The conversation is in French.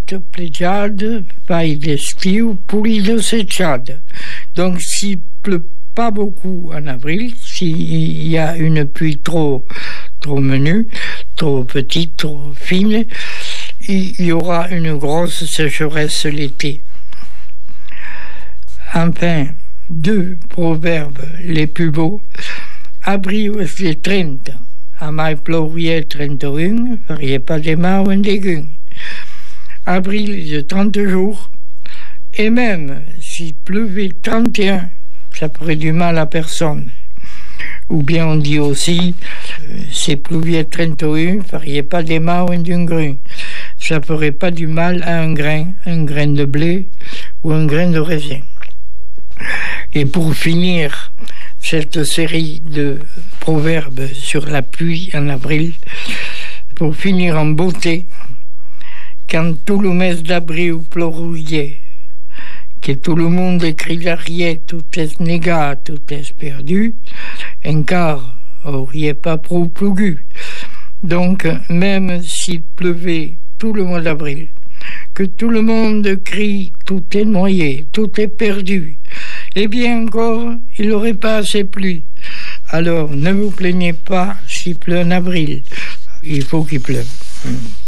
plegiad, fai d'estiu, pulido secciad. Donc s'il pleut pas beaucoup en avril, s'il y a une pluie trop menue, trop petite, trop fine, il y aura une grosse sécheresse l'été. Enfin, 2 proverbes les plus beaux. Abril de 30, a mai plouria 31, faria pas de mal un déguin. Avril de 30 jours, et même s'il pleuvait 31, ça ferait du mal à personne. Ou bien on dit aussi, si pleuvait 31, faria pas de mal un grain. Ça ferait pas du mal à un grain de blé ou un grain de raisin. Et pour finir cette série de proverbes sur la pluie en avril, pour finir en beauté, quand tout le mes d'abril plouait, que tout le monde criait tout est négat, tout est perdu, encore aurait pas trop plu. Donc même s'il pleuvait tout le mois d'avril, que tout le monde crie tout est noyé, tout est perdu, eh bien encore il n'aurait pas assez plu. Alors ne vous plaignez pas s'il pleut en avril, il faut qu'il pleuve.